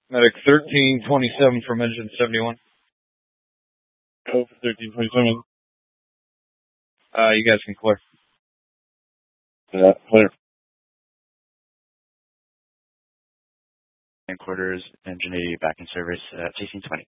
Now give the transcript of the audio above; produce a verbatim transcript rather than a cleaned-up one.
Medic thirteen twenty-seven from engine seventy-one. Go for thirteen twenty-seven. Uh, you guys can clear. Yeah, clear. And quarters, engine eighty back in service at sixteen twenty.